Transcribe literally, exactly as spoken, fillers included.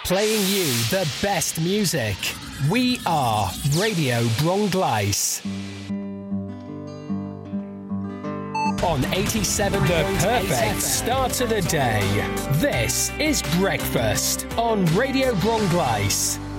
Playing you the best music. We are Radio Bronglais. On eighty-seven, the perfect start to the day. This is Breakfast on Radio Bronglais.